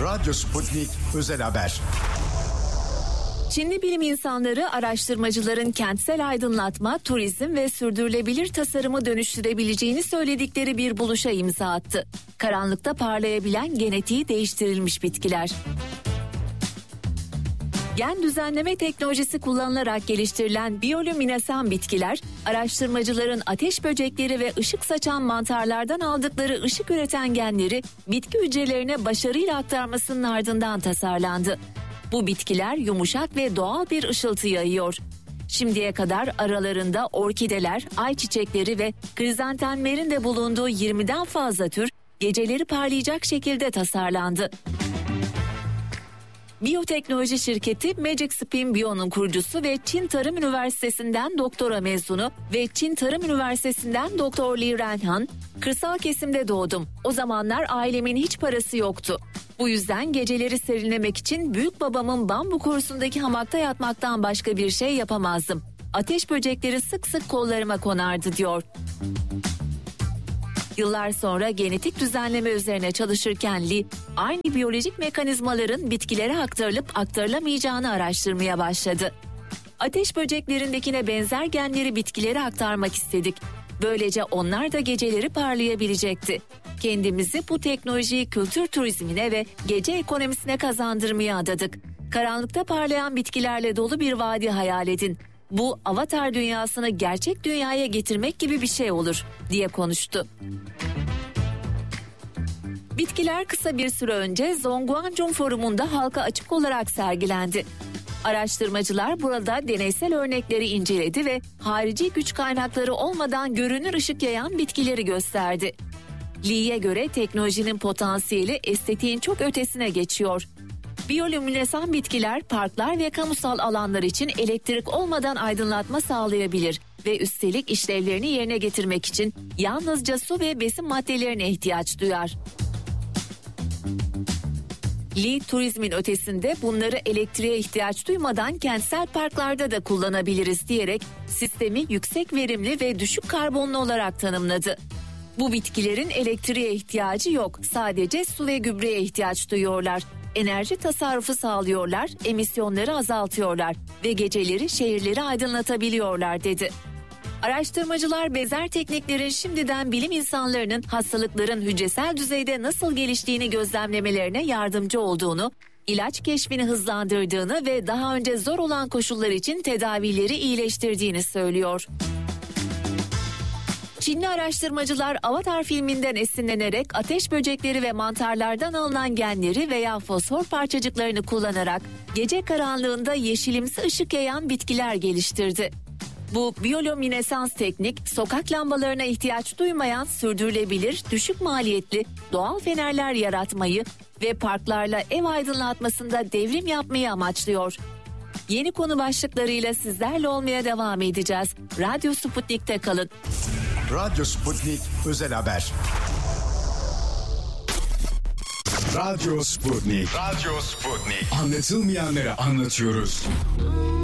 Radyo Sputnik Özel Haber. Çinli bilim insanları araştırmacıların kentsel aydınlatma, turizm ve sürdürülebilir tasarımı dönüştürebileceğini söyledikleri bir buluşa imza attı. Karanlıkta parlayabilen genetiği değiştirilmiş bitkiler. Gen düzenleme teknolojisi kullanılarak geliştirilen biyolüminesan bitkiler, araştırmacıların ateş böcekleri ve ışık saçan mantarlardan aldıkları ışık üreten genleri bitki hücrelerine başarıyla aktarmasının ardından tasarlandı. Bu bitkiler yumuşak ve doğal bir ışıltı yayıyor. Şimdiye kadar aralarında orkideler, ayçiçekleri ve krizantemlerin de bulunduğu 20'den fazla tür geceleri parlayacak şekilde tasarlandı. Biyoteknoloji şirketi Magic Spin Bio'nun kurucusu ve Çin Tarım Üniversitesi'nden doktora mezunu ve Çin Tarım Üniversitesi'nden Doktor Li Renhan, "Kırsal kesimde doğdum. O zamanlar ailemin hiç parası yoktu. Bu yüzden geceleri serinlemek için büyük babamın bambu korusundaki hamakta yatmaktan başka bir şey yapamazdım. Ateş böcekleri sık sık kollarıma konardı," diyor. Yıllar sonra genetik düzenleme üzerine çalışırken Li, aynı biyolojik mekanizmaların bitkilere aktarılıp aktarılamayacağını araştırmaya başladı. Ateş böceklerindekine benzer genleri bitkilere aktarmak istedik. Böylece onlar da geceleri parlayabilecekti. Kendimizi bu teknolojiyi kültür turizmine ve gece ekonomisine kazandırmaya adadık. Karanlıkta parlayan bitkilerle dolu bir vadi hayal edin. Bu avatar dünyasını gerçek dünyaya getirmek gibi bir şey olur, diye konuştu. Bitkiler kısa bir süre önce Zhongguancun Forumu'nda halka açık olarak sergilendi. Araştırmacılar burada deneysel örnekleri inceledi ve harici güç kaynakları olmadan görünür ışık yayan bitkileri gösterdi. Li'ye göre teknolojinin potansiyeli estetiğin çok ötesine geçiyor. Biyolüminesan bitkiler parklar ve kamusal alanlar için elektrik olmadan aydınlatma sağlayabilir ve üstelik işlevlerini yerine getirmek için yalnızca su ve besin maddelerine ihtiyaç duyar. Li, turizmin ötesinde bunları elektriğe ihtiyaç duymadan kentsel parklarda da kullanabiliriz diyerek sistemi yüksek verimli ve düşük karbonlu olarak tanımladı. Bu bitkilerin elektriğe ihtiyacı yok, sadece su ve gübreye ihtiyaç duyuyorlar. Enerji tasarrufu sağlıyorlar, emisyonları azaltıyorlar ve geceleri şehirleri aydınlatabiliyorlar, dedi. Araştırmacılar benzer tekniklerin şimdiden bilim insanlarının hastalıkların hücresel düzeyde nasıl geliştiğini gözlemlemelerine yardımcı olduğunu, ilaç keşfini hızlandırdığını ve daha önce zor olan koşullar için tedavileri iyileştirdiğini söylüyor. Çinli araştırmacılar Avatar filminden esinlenerek ateş böcekleri ve mantarlardan alınan genleri veya fosfor parçacıklarını kullanarak gece karanlığında yeşilimsi ışık yayan bitkiler geliştirdi. Bu biyolüminesans teknik, sokak lambalarına ihtiyaç duymayan sürdürülebilir, düşük maliyetli doğal fenerler yaratmayı ve parklarla ev aydınlatmasında devrim yapmayı amaçlıyor. Yeni konu başlıklarıyla sizlerle olmaya devam edeceğiz. Radyo Sputnik'te kalın. Radyo Sputnik Özel Haber. Radyo Sputnik. Radyo Sputnik. Anlatılmayanları anlatıyoruz.